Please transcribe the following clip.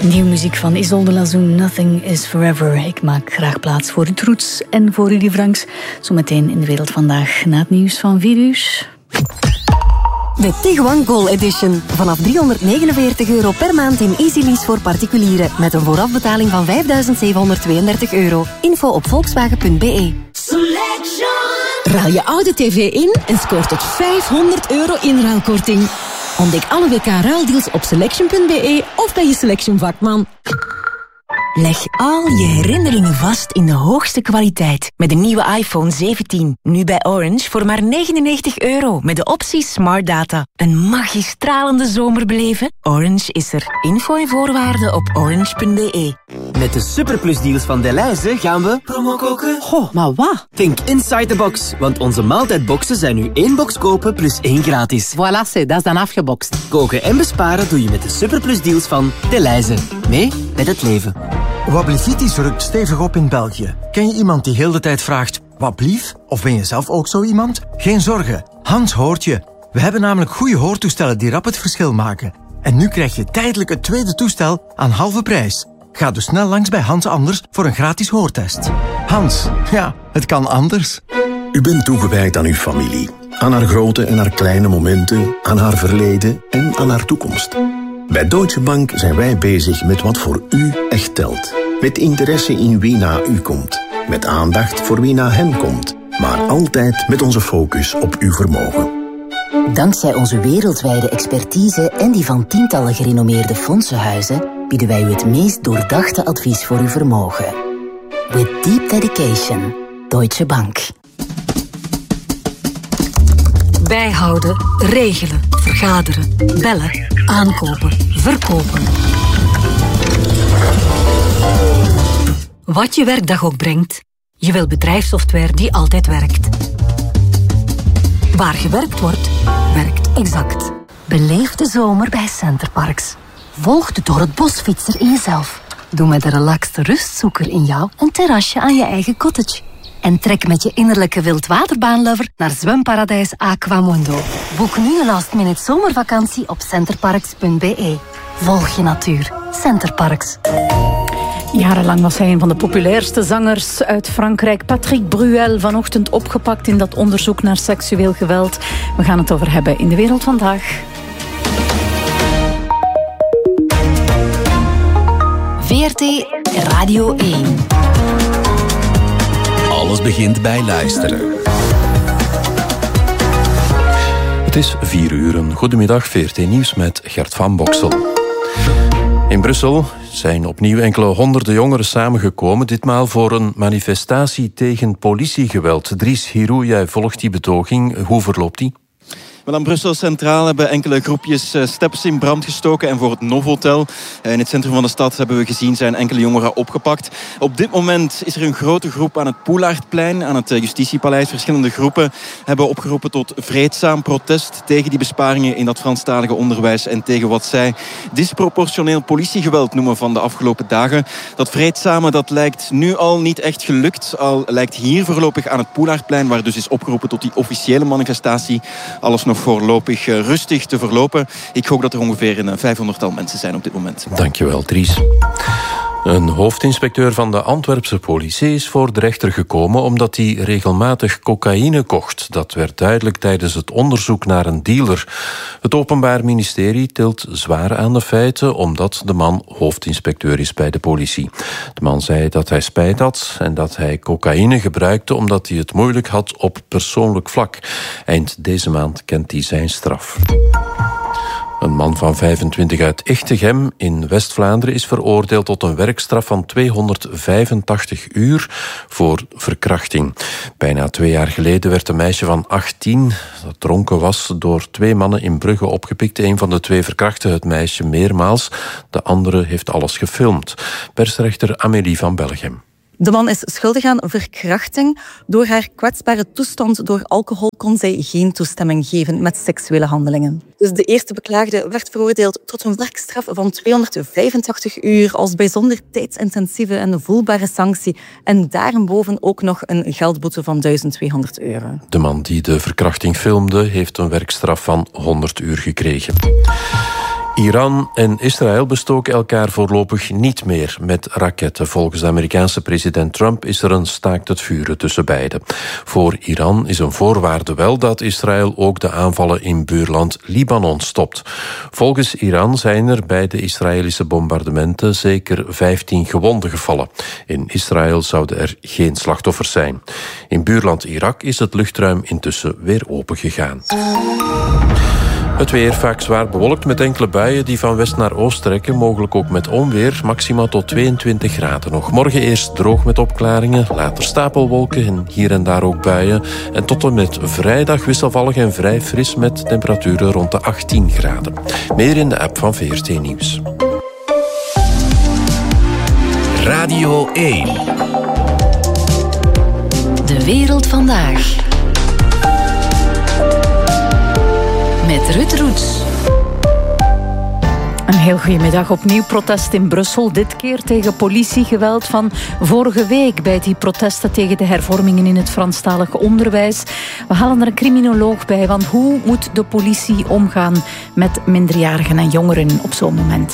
Nieuwe muziek van Isolde Lazoen, Nothing is Forever. Ik maak graag plaats voor het Roots en voor Rudy Franks. Zometeen in de wereld vandaag na het nieuws van 4 uur. De Tiguan Goal Edition. Vanaf €349 per maand in Easy Lease voor particulieren. Met een voorafbetaling van €5.732. Info op volkswagen.be. Ruil je oude tv in en scoort tot €500 inruilkorting. Ontdek alle WK-ruildeals op selection.be of bij je Selection vakman. Leg al je herinneringen vast in de hoogste kwaliteit. Met de nieuwe iPhone 17. Nu bij Orange voor maar €99. Met de optie Smart Data. Een magistralende zomer beleven? Orange is er. Info en voorwaarden op orange.be. Met de superplusdeals van Delhaize gaan we promo koken. Goh, maar wat? Think inside the box, want onze maaltijdboxen zijn nu 1 box kopen plus 1 gratis. Voilà, dat is dan afgebokst. Koken en besparen doe je met de superplusdeals van Delhaize. Mee met het leven. Wablivitis rukt stevig op in België. Ken je iemand die heel de tijd vraagt, wat blief? Of ben je zelf ook zo iemand? Geen zorgen, Hans hoort je. We hebben namelijk goede hoortoestellen die rap het verschil maken. En nu krijg je tijdelijk het tweede toestel aan halve prijs. Ga dus snel langs bij Hans Anders voor een gratis hoortest. Hans, ja, het kan anders. U bent toegewijd aan uw familie. Aan haar grote en haar kleine momenten, aan haar verleden en aan haar toekomst. Bij Deutsche Bank zijn wij bezig met wat voor u echt telt. Met interesse in wie na u komt. Met aandacht voor wie na hen komt. Maar altijd met onze focus op uw vermogen. Dankzij onze wereldwijde expertise en die van tientallen gerenommeerde fondsenhuizen bieden wij u het meest doordachte advies voor uw vermogen. With deep dedication. Deutsche Bank. Bijhouden, regelen, vergaderen, bellen, aankopen, verkopen. Wat je werkdag ook brengt, je wil bedrijfssoftware die altijd werkt. Waar gewerkt wordt, werkt Exact. Beleef de zomer bij Centerparks. Volg de door het bos fietser in jezelf. Doe met de relaxte rustzoeker in jou een terrasje aan je eigen cottage. En trek met je innerlijke wildwaterbaanlover naar zwemparadijs Aquamundo. Boek nu een last-minute zomervakantie op centerparks.be. Volg je natuur. Centerparks. Jarenlang was hij een van de populairste zangers uit Frankrijk. Patrick Bruel, vanochtend opgepakt in dat onderzoek naar seksueel geweld. We gaan het over hebben in de wereld vandaag. VRT Radio 1. Alles begint bij luisteren. Het is 4 uur. Goedemiddag, VRT Nieuws met Gert van Boksel. In Brussel zijn opnieuw enkele honderden jongeren samengekomen. Ditmaal voor een manifestatie tegen politiegeweld. Dries Hirou, jij volgt die betoging. Hoe verloopt die? Wel, aan Brussel Centraal hebben enkele groepjes steps in brand gestoken. En voor het Novotel in het centrum van de stad hebben we gezien zijn enkele jongeren opgepakt. Op dit moment is er een grote groep aan het Poelaardplein, aan het Justitiepaleis. Verschillende groepen hebben opgeroepen tot vreedzaam protest tegen die besparingen in dat Franstalige onderwijs en tegen wat zij disproportioneel politiegeweld noemen van de afgelopen dagen. Dat vreedzame, dat lijkt nu al niet echt gelukt. Al lijkt hier voorlopig aan het Poelaardplein, waar dus is opgeroepen tot die officiële manifestatie, alles nog voorlopig rustig te verlopen. Ik gok dat er ongeveer een 500-tal mensen zijn op dit moment. Dankjewel, Dries. Een hoofdinspecteur van de Antwerpse politie is voor de rechter gekomen omdat hij regelmatig cocaïne kocht. Dat werd duidelijk tijdens het onderzoek naar een dealer. Het Openbaar Ministerie tilt zwaar aan de feiten omdat de man hoofdinspecteur is bij de politie. De man zei dat hij spijt had en dat hij cocaïne gebruikte omdat hij het moeilijk had op persoonlijk vlak. Eind deze maand kent hij zijn straf. Een man van 25 uit Echtegem in West-Vlaanderen is veroordeeld tot een werkstraf van 285 uur voor verkrachting. Bijna 2 jaar geleden werd een meisje van 18, dat dronken was, door 2 mannen in Brugge opgepikt. Een van de 2 verkrachtte het meisje meermaals. De andere heeft alles gefilmd. Persrechter Amélie van Bellegem. De man is schuldig aan verkrachting. Door haar kwetsbare toestand door alcohol kon zij geen toestemming geven met seksuele handelingen. Dus de eerste beklaagde werd veroordeeld tot een werkstraf van 285 uur als bijzonder tijdsintensieve en voelbare sanctie. En daarboven ook nog een geldboete van €1200. De man die de verkrachting filmde heeft een werkstraf van 100 uur gekregen. Iran en Israël bestoken elkaar voorlopig niet meer met raketten. Volgens de Amerikaanse president Trump is er een staakt het vuren tussen beiden. Voor Iran is een voorwaarde wel dat Israël ook de aanvallen in buurland Libanon stopt. Volgens Iran zijn er bij de Israëlische bombardementen zeker 15 gewonden gevallen. In Israël zouden er geen slachtoffers zijn. In buurland Irak is het luchtruim intussen weer opengegaan. Het weer vaak zwaar bewolkt met enkele buien die van west naar oost trekken. Mogelijk ook met onweer, maximaal tot 22 graden. Nog morgen eerst droog met opklaringen, later stapelwolken en hier en daar ook buien. En tot en met vrijdag wisselvallig en vrij fris met temperaturen rond de 18 graden. Meer in de app van VRT Nieuws. Radio 1. De wereld vandaag. Met Ruud Roets. Een heel goedemiddag. Opnieuw protest in Brussel. Dit keer tegen politiegeweld van vorige week bij die protesten tegen de hervormingen in het Franstalig onderwijs. We halen er een criminoloog bij, want hoe moet de politie omgaan met minderjarigen en jongeren op zo'n moment?